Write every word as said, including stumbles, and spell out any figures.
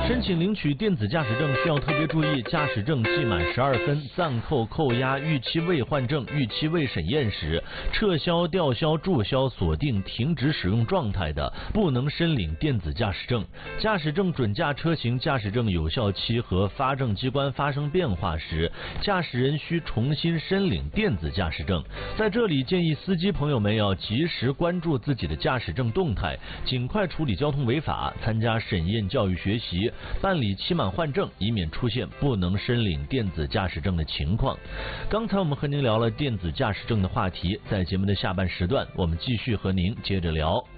申请领取电子驾驶证需要特别注意，驾驶证记满十二分、暂扣、扣押、逾期未换证、逾期未审验时，撤销、吊销、注销、锁定、停止使用状态的，不能申领电子驾驶证。驾驶证准驾车型驾驶证有效期和发证机关发生变化时，驾驶人需重新申领电子驾驶证。在这里建议司机朋友们要及时关注自己的驾驶证动态，尽快处理交通违法，参加审验教育学习，办理期满换证，以免出现不能申领电子驾驶证的情况。刚才我们和您聊了电子驾驶证的话题，在节目的下半时段，我们继续和您接着聊。